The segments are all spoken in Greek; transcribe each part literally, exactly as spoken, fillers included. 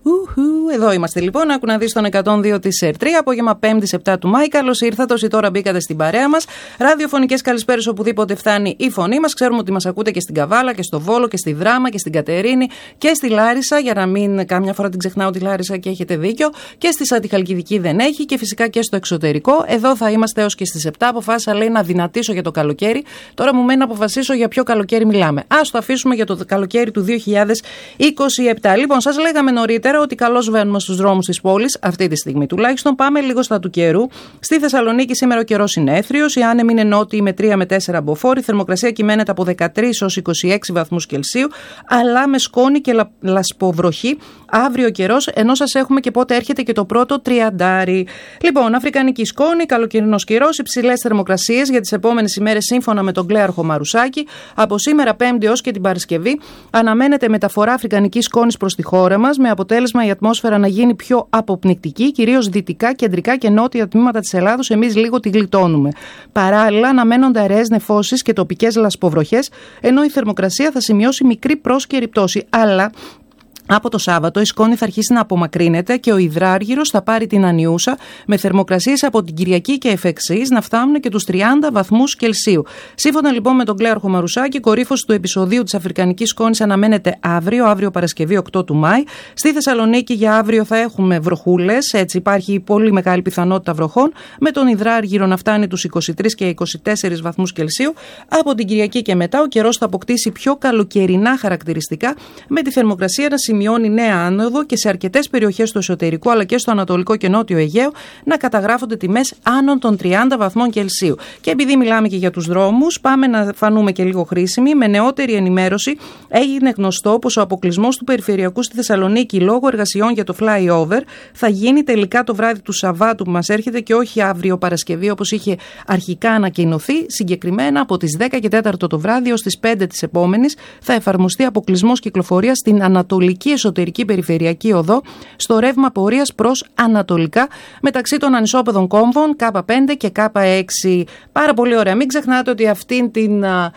Εδώ είμαστε λοιπόν, άκου να δεις τον εκατόν δύο της ΕΡΤΡΙ, απόγευμα πέμπτη επτά του Μάη. Καλώς ήρθατε όσοι τώρα μπήκατε στην παρέα μας. Ραδιοφωνικές καλησπέρες οπουδήποτε φτάνει η φωνή μας. Ξέρουμε ότι μας ακούτε και στην Καβάλα και στο Βόλο και στη Δράμα και στην Κατερίνη και στη Λάρισα. Για να μην κάμια φορά την ξεχνάω τη Λάρισα και έχετε δίκιο. Και στη Σατιχαλκιδική δεν έχει και φυσικά και στο εξωτερικό. Εδώ θα είμαστε έως και στις επτά. Αποφάσισα λέει να δυνατήσω για το καλοκαίρι. Τώρα μου μένει να αποφασίσω για ποιο καλοκαίρι μιλάμε. Ας το αφήσουμε για το καλοκαίρι του δύο χιλιάδες είκοσι επτά. Λοιπόν, σας λέγαμε νωρίτερα ότι καλώς βαίνουμε στους δρόμους της πόλης, αυτή τη στιγμή τουλάχιστον. Πάμε λίγο στα του καιρού. Στη Θεσσαλονίκη σήμερα ο καιρός είναι έθριος, οι άνεμοι είναι νότιοι με τρία με τέσσερα μποφόρ, η θερμοκρασία κυμαίνεται από δεκατρείς έως είκοσι έξι βαθμούς Κελσίου, αλλά με σκόνη και λα... λασποβροχή αύριο καιρός, ενώ σας έχουμε και πότε έρχεται και το πρώτο τριαντάρι. Λοιπόν, αφρικανική σκόνη, καλοκαιρινός καιρός, υψηλές θερμοκρασίες για τις επόμενες ημέρες σύμφωνα με τον κλέαρχο Μαρουσάκη. Από σήμερα Πέμπτη έως και την Παρασκευή αναμένεται μεταφορά αφρικανικής σκόνης προς τη χώρα μας, με αποτέλεσμα η ατμόσφαιρα να γίνει πιο αποπνικτική, κυρίως δυτικά, κεντρικά και νότια τμήματα της Ελλάδος. Εμείς λίγο τη γλιτώνουμε. Παράλληλα, αναμένονται αραιές νεφώσεις και τοπικές λασποβροχές, ενώ η θερμοκρασία θα σημειώσει μικρή πρόσκαιρη πτώση. Αλλά από το Σάββατο η σκόνη θα αρχίσει να απομακρύνεται και ο υδράργυρος θα πάρει την ανιούσα, με θερμοκρασίες από την Κυριακή και εφ' εξής να φτάνουν και τους τριάντα βαθμούς Κελσίου. Σύμφωνα λοιπόν με τον κλέαρχο Μαρουσάκη, η κορύφωση του επεισοδίου της αφρικανικής σκόνης αναμένεται αύριο, αύριο Παρασκευή οκτώ του Μάη. Στη Θεσσαλονίκη για αύριο θα έχουμε βροχούλες, έτσι υπάρχει πολύ μεγάλη πιθανότητα βροχών, με τον υδράργυρο να φτάνει τους είκοσι τρεις και είκοσι τέσσερις βαθμούς Κελσίου. Από την Κυριακή και μετά ο καιρός θα αποκτήσει πιο καλοκαιρινά χαρακτηριστικά, με τη θερμοκρασία να σημειώνει νέα άνοδο και σε αρκετές περιοχές του εσωτερικού αλλά και στο ανατολικό και νότιο Αιγαίο να καταγράφονται τιμές άνω των τριάντα βαθμών Κελσίου. Και επειδή μιλάμε και για τους δρόμους, πάμε να φανούμε και λίγο χρήσιμοι. Με νεότερη ενημέρωση έγινε γνωστό πως ο αποκλεισμός του περιφερειακού στη Θεσσαλονίκη λόγω εργασιών για το flyover θα γίνει τελικά το βράδυ του Σαββάτου που μας έρχεται και όχι αύριο Παρασκευή όπως είχε αρχικά ανακοινωθεί. Συγκεκριμένα από τις δέκα και τέσσερα το βράδυ ως τις πέντε της επόμενης θα εφαρμοστεί αποκλεισμός κυκλοφορίας στην ανατολική εσωτερική περιφερειακή οδό στο ρεύμα πορείας προς ανατολικά μεταξύ των ανισόπεδων κόμβων Κ πέντε και Κ έξι. Πάρα πολύ ωραία. Μην ξεχνάτε ότι αυτήν την α,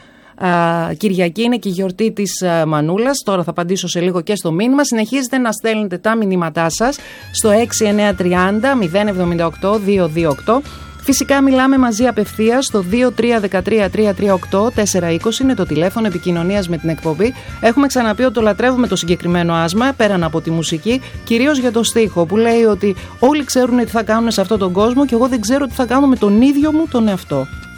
α, Κυριακή είναι και η γιορτή της α, Μανούλας. Τώρα θα απαντήσω σε λίγο και στο μήνυμα. Συνεχίζετε να στέλνετε τα μηνύματά σας στο έξι εννιά τρία μηδέν μηδέν επτά οκτώ δύο δύο οκτώ. Φυσικά μιλάμε μαζί απευθείας στο δύο τρία ένα τρία τρία τρία οκτώ τέσσερα είκοσι, είναι το τηλέφωνο επικοινωνίας με την εκπομπή. Έχουμε ξαναπεί ότι το λατρεύουμε το συγκεκριμένο άσμα, πέραν από τη μουσική, κυρίως για το στίχο που λέει ότι όλοι ξέρουν τι θα κάνουν σε αυτόν τον κόσμο και εγώ δεν ξέρω τι θα κάνω με τον ίδιο μου τον εαυτό.